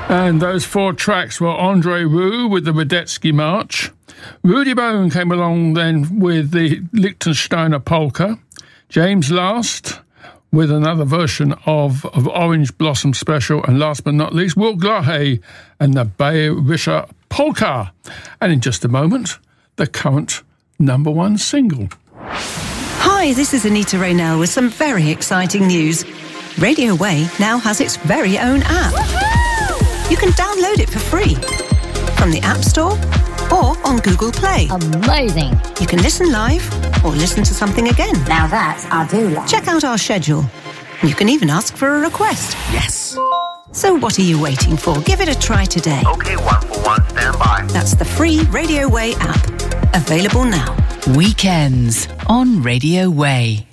And those four tracks were Andre Rieu with the Radetzky March. Rudy Bone came along then with the Liechtensteiner Polka. James Last with another version of Orange Blossom Special. And last but not least, Will Glahe and the Bayerische Polka. And in just a moment, the current number one single. Hi, this is Anita Raynell with some very exciting news. Radio Way now has its very own app. Woohoo! You can download it for free from the App Store or on Google Play. Amazing. You can listen live or listen to something again. Now that I do like. Check out our schedule. You can even ask for a request. Yes. So what are you waiting for? Give it a try today. Okay, 141, stand by. That's the free Radio Way app. Available now. Weekends on Radio Way.